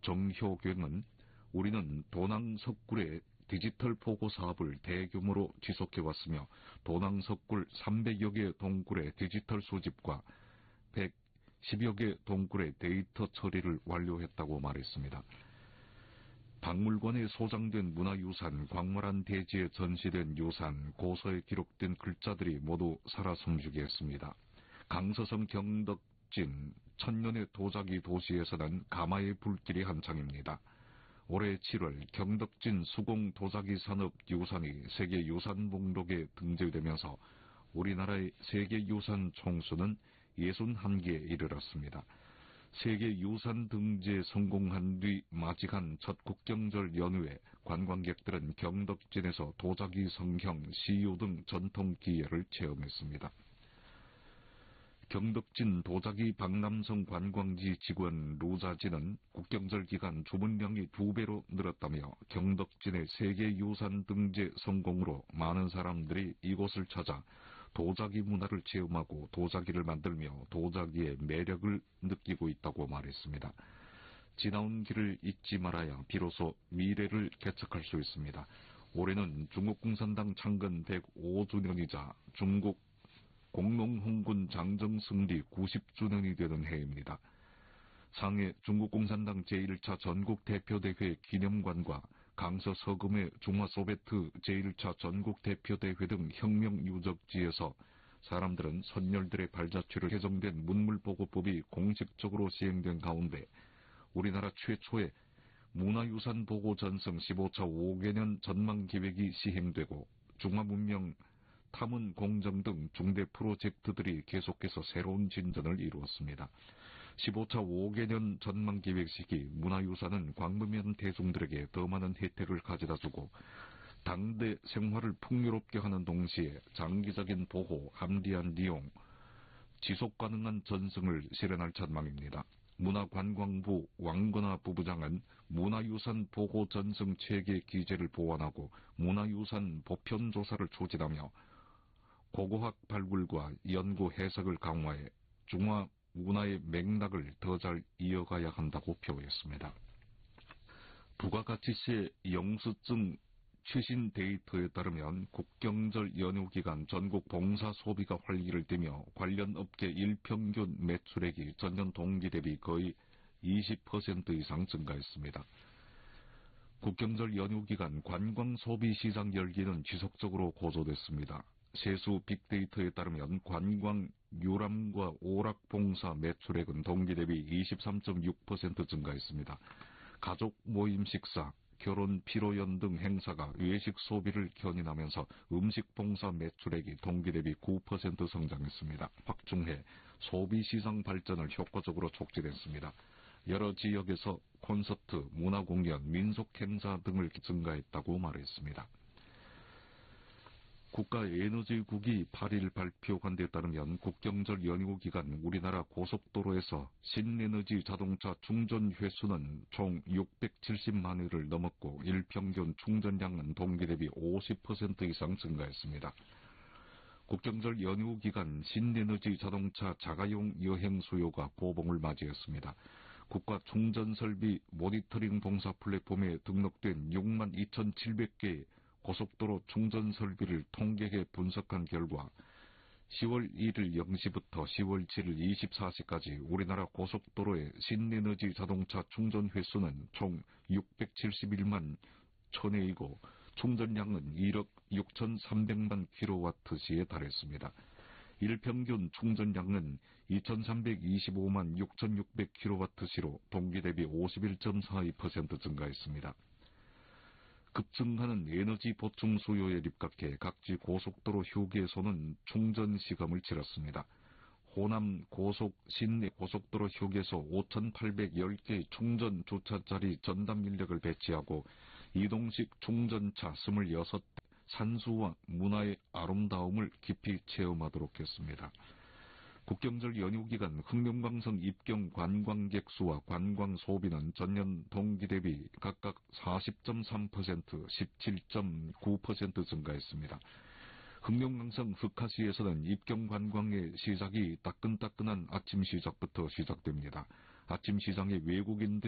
정효경은 우리는 도낭석굴의 디지털 보고 사업을 대규모로 지속해왔으며 도낭석굴 300여 개 동굴의 디지털 수집과 110여 개 동굴의 데이터 처리를 완료했다고 말했습니다. 박물관에 소장된 문화유산, 광활한 대지에 전시된 유산, 고서에 기록된 글자들이 모두 살아 숨쉬게 했습니다. 강서성 경덕진 천년의 도자기 도시에서는 가마의 불길이 한창입니다. 올해 7월 경덕진 수공 도자기 산업 유산이 세계유산 목록에 등재되면서 우리나라의 세계유산 총수는 61개에 이르렀습니다. 세계유산 등재 성공한 뒤 맞이한 첫 국경절 연휴에 관광객들은 경덕진에서 도자기 성형, 시유 등 전통 기예를 체험했습니다. 경덕진 도자기 박람성 관광지 직원 루자진은 국경절 기간 주문량이 2배로 늘었다며 경덕진의 세계유산 등재 성공으로 많은 사람들이 이곳을 찾아 도자기 문화를 체험하고 도자기를 만들며 도자기의 매력을 느끼고 있다고 말했습니다. 지나온 길을 잊지 말아야 비로소 미래를 개척할 수 있습니다. 올해는 중국 공산당 창건 105주년이자 중국 공농홍군 장정 승리 90주년이 되는 해입니다. 상해 중국공산당 제1차 전국대표대회 기념관과 강서 서금의 중화소베트 제1차 전국대표대회 등 혁명유적지에서 사람들은 선열들의 발자취를 개정된 문물보고법이 공식적으로 시행된 가운데 우리나라 최초의 문화유산 보고 전승 15차 5개년 전망기획이 시행되고 중화문명 탐문 공정 등 중대 프로젝트들이 계속해서 새로운 진전을 이루었습니다. 15차 5개년 전망기획 시기 문화유산은 광범위한 대중들에게 더 많은 혜택을 가져다주고 당대 생활을 풍요롭게 하는 동시에 장기적인 보호, 합리한 이용, 지속가능한 전승을 실현할 전망입니다. 문화관광부 왕건화 부부장은 문화유산 보호 전승 체계 기제를 보완하고 문화유산 보편조사를 추진하며 고고학 발굴과 연구 해석을 강화해 중화 문화의 맥락을 더 잘 이어가야 한다고 표했습니다. 부가가치세 영수증 최신 데이터에 따르면 국경절 연휴 기간 전국 봉사 소비가 활기를 띠며 관련 업계 일평균 매출액이 전년 동기 대비 거의 20% 이상 증가했습니다. 국경절 연휴 기간 관광 소비 시장 열기는 지속적으로 고조됐습니다. 세수 빅데이터에 따르면 관광 유람과 오락봉사 매출액은 동기 대비 23.6% 증가했습니다. 가족 모임 식사, 결혼 피로연 등 행사가 외식 소비를 견인하면서 음식 봉사 매출액이 동기 대비 9% 성장했습니다. 확충해 소비시장 발전을 효과적으로 촉진했습니다. 여러 지역에서 콘서트, 문화공연, 민속행사 등을 증가했다고 말했습니다. 국가에너지국이 8일 발표한 데 따르면 국경절 연휴 기간 우리나라 고속도로에서 신에너지 자동차 충전 횟수는 총 670만 회를 넘었고 일평균 충전량은 동기 대비 50% 이상 증가했습니다. 국경절 연휴 기간 신에너지 자동차 자가용 여행 수요가 고봉을 맞이했습니다. 국가 충전설비 모니터링 봉사 플랫폼에 등록된 62,700개의 고속도로 충전 설비를 통계해 분석한 결과 10월 1일 0시부터 10월 7일 24시까지 우리나라 고속도로의 신에너지 자동차 충전 횟수는 총 671만 1000회이고 충전량은 1억 6,300만 킬로와트시에 달했습니다. 일평균 충전량은 2,325만 6,600 킬로와트시로 동기 대비 51.42% 증가했습니다. 급증하는 에너지 보충 수요에 입각해 각지 고속도로 휴게소는 충전 시감을 치렀습니다. 호남 고속 신내 고속도로 휴게소 5,810개의 충전 주차 자리 전담 인력을 배치하고 이동식 충전차 26대 산수와 문화의 아름다움을 깊이 체험하도록 했습니다. 국경절 연휴 기간 흑룡강성 입경 관광객 수와 관광 소비는 전년 동기 대비 각각 40.3%, 17.9% 증가했습니다. 흑룡강성 흑하시에서는 입경 관광의 시작이 따끈따끈한 아침 시작부터 시작됩니다. 아침 시장에 외국인들이